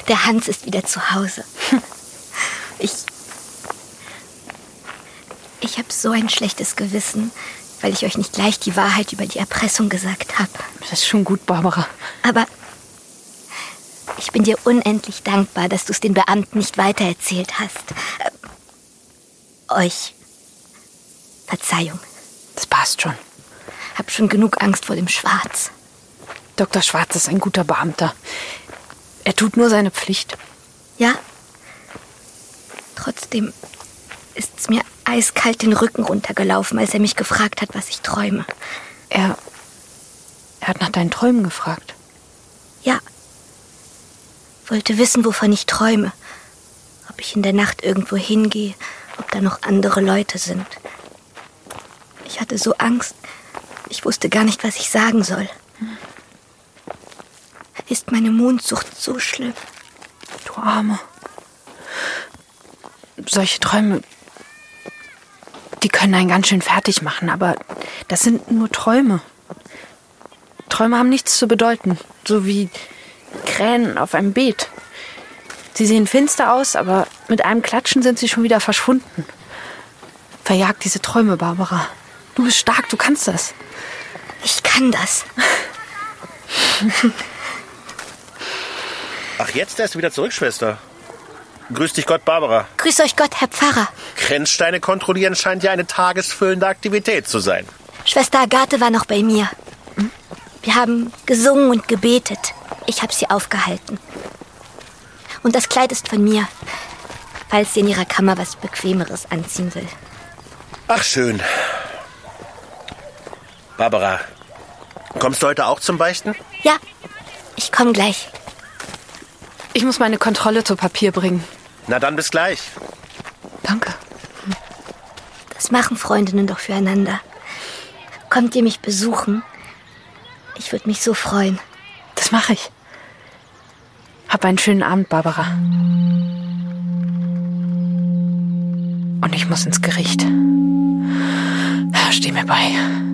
Der Hans ist wieder zu Hause. Ich habe so ein schlechtes Gewissen, weil ich euch nicht gleich die Wahrheit über die Erpressung gesagt habe. Das ist schon gut, Barbara. Aber ich bin dir unendlich dankbar, dass du es den Beamten nicht weitererzählt hast. Euch. Verzeihung. Das passt schon. Hab schon genug Angst vor dem Schwarz. Dr. Schwarz ist ein guter Beamter. Er tut nur seine Pflicht. Ja? Trotzdem ist's mir eiskalt den Rücken runtergelaufen, als er mich gefragt hat, was ich träume. Er hat nach deinen Träumen gefragt. Ja. Wollte wissen, wovon ich träume. Ob ich in der Nacht irgendwo hingehe, ob da noch andere Leute sind. Ich hatte so Angst. Ich wusste gar nicht, was ich sagen soll. Ist meine Mondsucht so schlimm? Du Arme. Solche Träume, die können einen ganz schön fertig machen, aber das sind nur Träume. Träume haben nichts zu bedeuten, so wie Krähen auf einem Beet. Sie sehen finster aus, aber mit einem Klatschen sind sie schon wieder verschwunden. Verjag diese Träume, Barbara. Du bist stark, du kannst das. Ich kann das. Ach, jetzt erst wieder zurück, Schwester. Grüß dich Gott, Barbara. Grüß euch Gott, Herr Pfarrer. Grenzsteine kontrollieren scheint ja eine tagesfüllende Aktivität zu sein. Schwester Agathe war noch bei mir. Wir haben gesungen und gebetet. Ich habe sie aufgehalten. Und das Kleid ist von mir, falls sie in ihrer Kammer was Bequemeres anziehen will. Ach, schön. Barbara, kommst du heute auch zum Beichten? Ja, ich komme gleich. Ich muss meine Kontrolle zu Papier bringen. Na dann bis gleich. Danke. Das machen Freundinnen doch füreinander. Kommt ihr mich besuchen? Ich würde mich so freuen. Das mache ich. Hab einen schönen Abend, Barbara. Und ich muss ins Gericht. Steh mir bei.